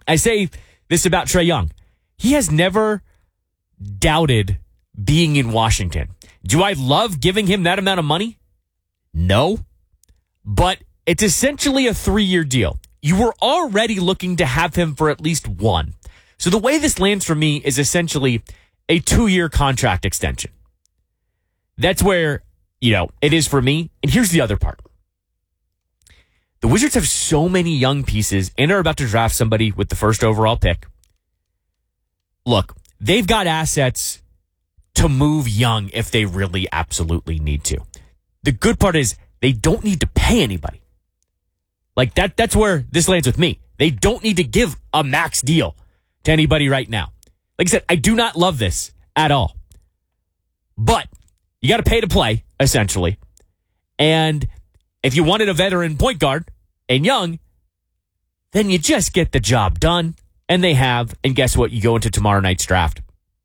I say this about Trae Young. He has never doubted being in Washington. Do I love giving him that amount of money? No. But it's essentially a 3-year deal. You were already looking to have him for at least one. So the way this lands for me is essentially a 2-year contract extension. That's where, it is for me. And here's the other part. The Wizards have so many young pieces and are about to draft somebody with the first overall pick. Look, they've got assets to move Young if they really absolutely need to. The good part is they don't need to pay anybody. Like that's where this lands with me. They don't need to give a max deal to anybody right now. Like I said, I do not love this at all. But you got to pay to play, essentially. And if you wanted a veteran point guard and Young, then you just get the job done. And they have. And guess what? You go into tomorrow night's draft,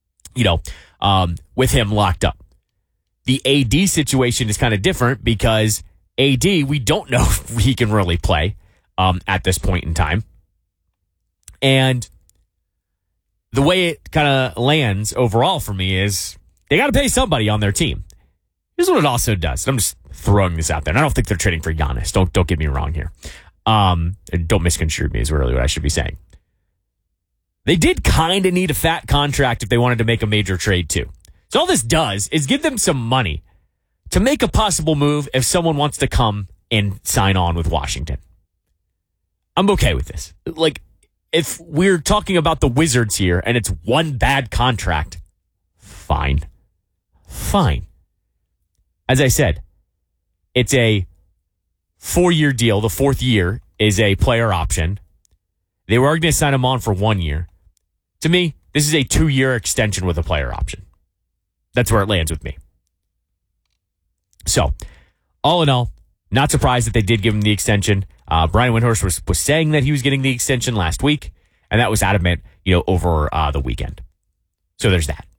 with him locked up. The AD situation is kind of different because AD, we don't know if he can really play at this point in time. And the way it kind of lands overall for me is they got to pay somebody on their team. Here's what it also does. I'm just throwing this out there. And I don't think they're trading for Giannis. Don't get me wrong here. Don't misconstrue me is really what I should be saying. They did kind of need a fat contract if they wanted to make a major trade too. So all this does is give them some money to make a possible move if someone wants to come and sign on with Washington. I'm okay with this. Like, if we're talking about the Wizards here and it's one bad contract, fine. As I said, it's a 4-year deal. The 4th year is a player option. They were going to sign him on for 1 year. To me, this is a 2-year extension with a player option. That's where it lands with me. So, all in all, not surprised that they did give him the extension. Brian Windhorst was saying that he was getting the extension last week, and that was adamant, over the weekend. So there's that.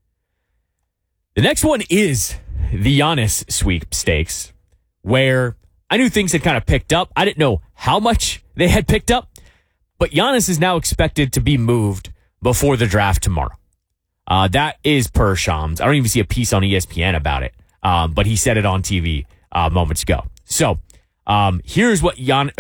The next one is the Giannis sweepstakes, where I knew things had kind of picked up. I didn't know how much they had picked up, but Giannis is now expected to be moved before the draft tomorrow. That is per Shams. I don't even see a piece on ESPN about it, but he said it on TV moments ago. So here's what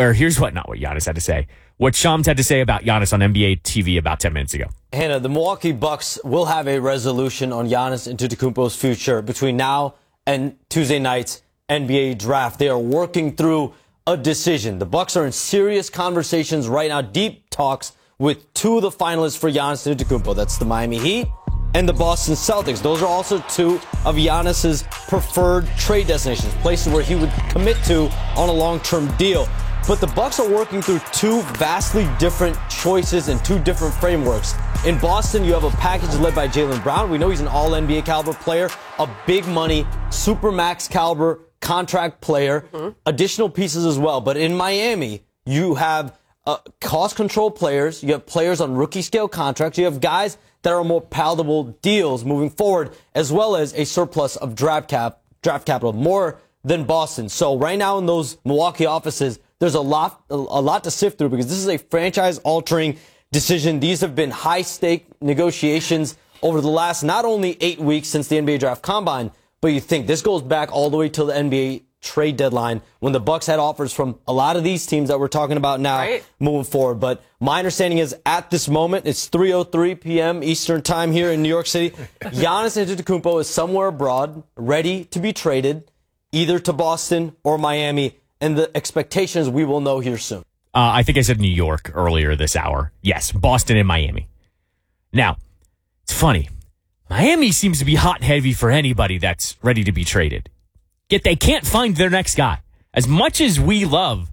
Giannis had to say. What Shams had to say about Giannis on NBA TV about 10 minutes ago. Hannah, the Milwaukee Bucks will have a resolution on Giannis Antetokounmpo's future between now and Tuesday night's NBA draft. They are working through a decision. The Bucks are in serious conversations right now, deep talks with 2 of the finalists for Giannis Antetokounmpo. That's the Miami Heat and the Boston Celtics. Those are also 2 of Giannis's preferred trade destinations, places where he would commit to on a long-term deal. But the Bucks are working through 2 vastly different choices and 2 different frameworks. In Boston, you have a package led by Jaylen Brown. We know he's an all-NBA caliber player, a big money, supermax caliber contract player, additional pieces as well. But in Miami, you have cost control players, you have players on rookie scale contracts, you have guys that are more palatable deals moving forward, as well as a surplus of draft capital, more than Boston. So right now in those Milwaukee offices, there's a lot to sift through because this is a franchise-altering decision. These have been high-stake negotiations over the last not only 8 weeks since the NBA Draft Combine, but you think this goes back all the way till the NBA trade deadline when the Bucks had offers from a lot of these teams that we're talking about now moving forward. But my understanding is at this moment, it's 3:03 p.m. Eastern time here in New York City. Giannis Antetokounmpo is somewhere abroad, ready to be traded either to Boston or Miami. And the expectation is we will know here soon. I think I said New York earlier this hour. Yes, Boston and Miami. Now, it's funny. Miami seems to be hot and heavy for anybody that's ready to be traded. Yet they can't find their next guy. As much as we love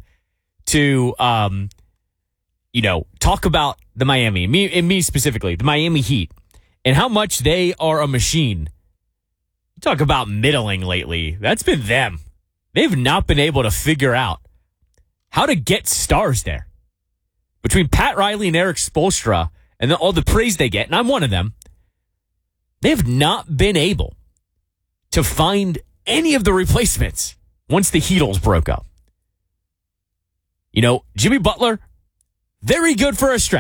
to, talk about the Miami, me specifically, the Miami Heat, and how much they are a machine. Talk about middling lately. That's been them. They've not been able to figure out how to get stars there. Between Pat Riley and Eric Spoelstra and all the praise they get, and I'm one of them, they've not been able to find any of the replacements once the Heatles broke up. Jimmy Butler, very good for a stretch.